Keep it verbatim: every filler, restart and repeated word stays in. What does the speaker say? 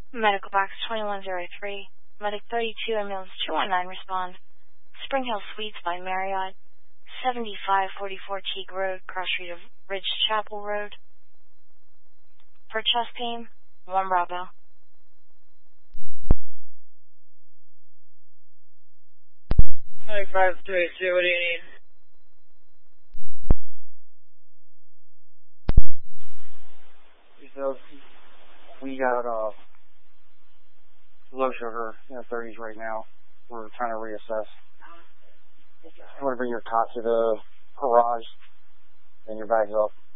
Medical box twenty-one oh three, Medic thirty-two, ambulance two one nine, respond. Spring Hill Suites by Marriott, seventy-five forty-four Teague Road, cross street of Ridge Chapel Road. For chest pain, one Bravo. ninety-five three two, what do you need? So we got uh, low sugar in the thirties right now. We're trying to reassess. I want to bring your cot to the garage and your bags up.